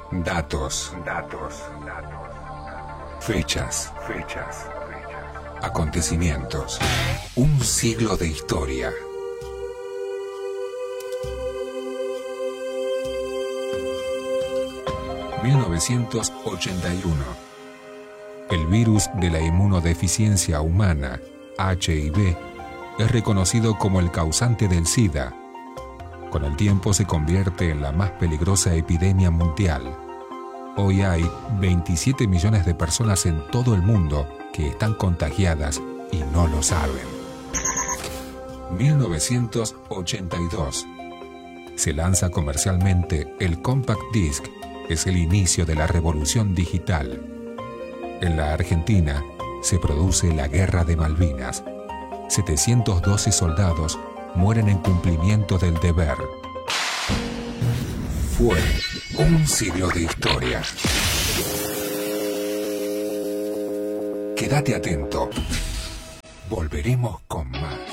Datos. Fechas. Acontecimientos. Un siglo de historia. (1981) El virus de la inmunodeficiencia humana, HIV, es reconocido como el causante del SIDA. Con el tiempo se convierte en la más peligrosa epidemia mundial. Hoy hay 27 millones de personas en todo el mundo que están contagiadas y no lo saben. 1982. Se lanza comercialmente el Compact Disc. Es el inicio de la revolución digital. En la Argentina se produce la Guerra de Malvinas. 712 soldados mueren en cumplimiento del deber. Fue un siglo de historia. Quédate atento. Volveremos con más.